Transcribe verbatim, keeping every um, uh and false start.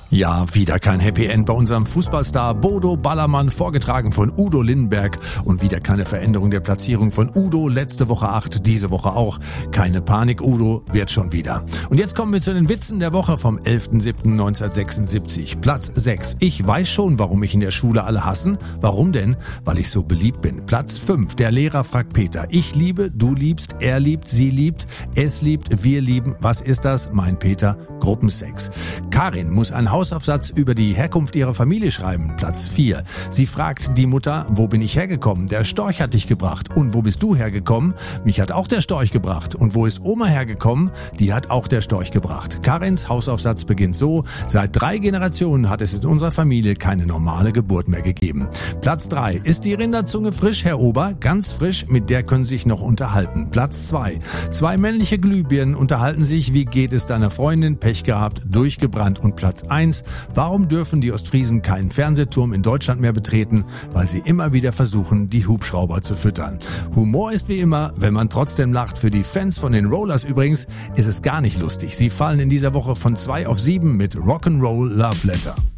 Ja, wieder kein Happy End bei unserem Fußballstar Bodo Ballermann, vorgetragen von Udo Lindenberg. Und wieder keine Veränderung der Platzierung von Udo. Letzte Woche acht, diese Woche auch. Keine Panik, Udo wird schon wieder. Und jetzt kommen wir zu den Witzen der Woche vom elften siebten neunzehnhundertsechsundsiebzig. Platz sechs. Ich weiß schon, warum mich in der Schule alle hassen. Warum denn? Weil ich so beliebt bin. Platz fünf. Der Lehrer fragt Peter. Ich liebe, du liebst, er liebt, sie liebt, es liebt, wir lieben. Was ist das? Mein Peter. Gruppensex. Karin muss ein Hausaufsatz über die Herkunft ihrer Familie schreiben. Platz vier. Sie fragt die Mutter, wo bin ich hergekommen? Der Storch hat dich gebracht. Und wo bist du hergekommen? Mich hat auch der Storch gebracht. Und wo ist Oma hergekommen? Die hat auch der Storch gebracht. Karins Hausaufsatz beginnt so: Seit drei Generationen hat es in unserer Familie keine normale Geburt mehr gegeben. Platz drei. Ist die Rinderzunge frisch, Herr Ober? Ganz frisch, mit der können Sie sich noch unterhalten. Platz zwei. Zwei männliche Glühbirnen unterhalten sich. Wie geht es deiner Freundin? Pech gehabt, durchgebrannt. Und Platz eins. Warum dürfen die Ostfriesen keinen Fernsehturm in Deutschland mehr betreten? Weil sie immer wieder versuchen, die Hubschrauber zu füttern. Humor ist wie immer, wenn man trotzdem lacht. Für die Fans von den Rollers übrigens ist es gar nicht lustig. Sie fallen in dieser Woche von zwei auf sieben mit Rock'n'Roll Love Letter.